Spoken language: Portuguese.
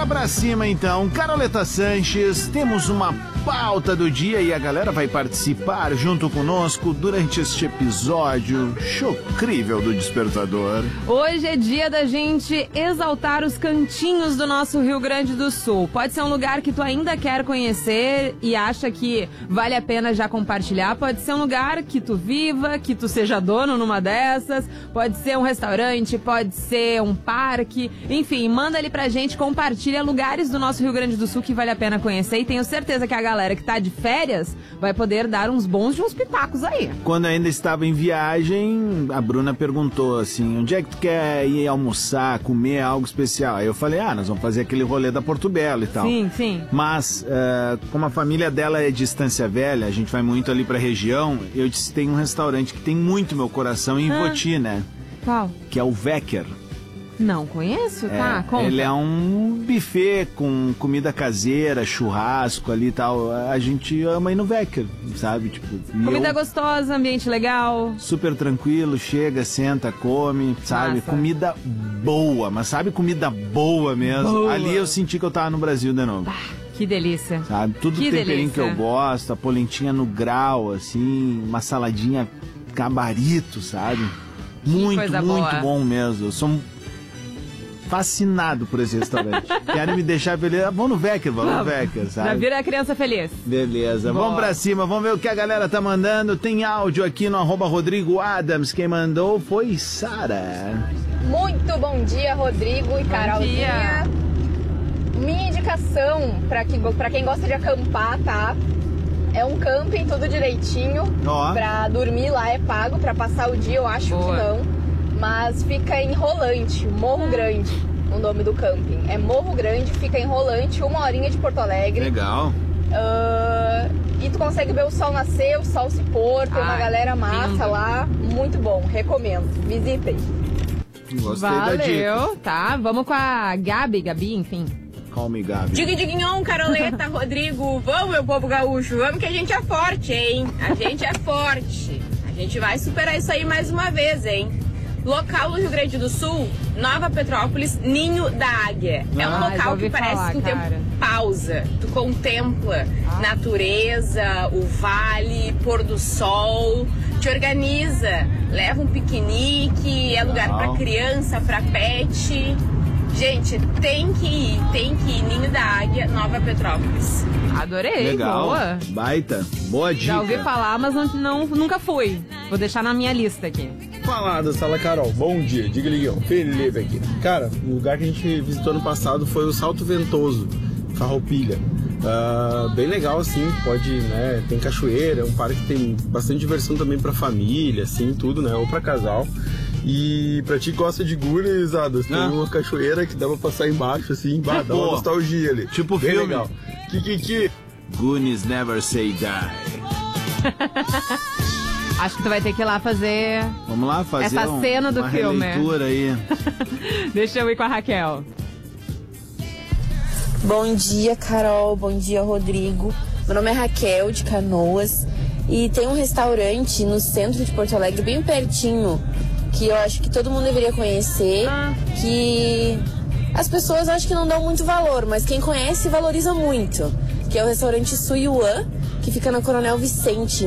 pra cima então, Caroleta Sanches, temos uma pauta do dia e a galera vai participar junto conosco durante este episódio chocrível do Despertador. Hoje é dia da gente exaltar os cantinhos do nosso Rio Grande do Sul. Pode ser um lugar que tu ainda quer conhecer e acha que vale a pena já compartilhar. Pode ser um lugar que tu viva, que tu seja dono numa dessas. Pode ser um restaurante, pode ser um parque. Enfim, manda ali pra gente, compartilha lugares do nosso Rio Grande do Sul que vale a pena conhecer. E tenho certeza que a galera que tá de férias vai poder dar uns bons de uns pitacos aí. Quando ainda estava em viagem, a Bruna perguntou assim, onde é que tu quer ir almoçar, comer algo especial? Aí eu falei, nós vamos fazer aquele rolê da Porto Belo e tal. Sim, sim. Mas, como a família dela é de Estância Velha, a gente vai muito ali pra região, eu disse, tem um restaurante que tem muito meu coração em Ivoti, né? Qual? Que é o Wecker. Não conheço, tá? Conta. Ele é um buffet com comida caseira, churrasco ali e tal. A gente ama ir no Wecker, sabe? Tipo, comida gostosa, ambiente legal. Super tranquilo, chega, senta, come, sabe? Massa. Comida boa, mas sabe comida boa mesmo? Boa. Ali eu senti que eu tava no Brasil de novo. Que delícia. Sabe? Tudo Que temperinho delícia. que eu gosto, a polentinha no grau, assim, uma saladinha gabarito, sabe? Muito, coisa muito boa. bom mesmo. Eu sou fascinado por esse restaurante. Querem me deixar feliz? Vamos no Wecker, sabe? Já vira a criança feliz. Beleza, Boa. vamos pra cima, vamos ver o que a galera tá mandando. Tem áudio aqui no @Rodrigo Adams. Quem mandou foi Sara. Muito bom dia, Rodrigo e Carolzinha. Minha indicação pra quem gosta de acampar, tá? É um camping tudo direitinho. Ó. Pra dormir lá é pago, pra passar o dia eu acho Boa. que não. Mas fica em Rolante, Morro Grande, o nome do camping. É Morro Grande, fica em Rolante, 1 horinha de Porto Alegre. Legal. E tu consegue ver o sol nascer, o sol se pôr, tem uma galera massa lindo. lá. Muito bom, recomendo. Visitem. Gostei da dica. Valeu, tá? Vamos com a Gabi, enfim. Call me, Gabi. Diguinhon, Caroleta, Rodrigo, vamos, meu povo gaúcho, vamos que a gente é forte, hein? A gente é forte. A gente vai superar isso aí mais uma vez, hein? Local do Rio Grande do Sul, Nova Petrópolis, Ninho da Águia. É um já local ouvi que parece falar, que o cara. tempo pausa. Tu contempla natureza, o vale, pôr do sol, te organiza, leva um piquenique, é lugar Legal. pra criança, pra pet. Gente, tem que ir, Ninho da Águia, Nova Petrópolis. Adorei, Legal. boa. Baita. Boa dica. Já ouvi falar, mas nunca fui. Vou deixar na minha lista aqui. Fala da Sala Carol, bom dia, diga Liguão, Felipe aqui. Cara, o lugar que a gente visitou ano passado foi o Salto Ventoso, Farroupilha. Bem legal assim, pode, né, tem cachoeira, um parque que tem bastante diversão também pra família, assim, tudo, né, ou pra casal. E pra ti que gosta de gurizadas, tem uma cachoeira que dá pra passar embaixo, assim, dá uma nostalgia ali. Tipo bem filme. legal. Kikiki. Goonies never say die. Acho que tu vai ter que ir lá fazer. Vamos lá fazer Essa cena do uma filme. releitura aí. Deixa eu ir com a Raquel. Bom dia, Carol. Bom dia, Rodrigo. Meu nome é Raquel, de Canoas. E tem um restaurante no centro de Porto Alegre, bem pertinho, que eu acho que todo mundo deveria conhecer. Que as pessoas acho que não dão muito valor, mas quem conhece valoriza muito. Que é o restaurante Suyuan, que fica na Coronel Vicente,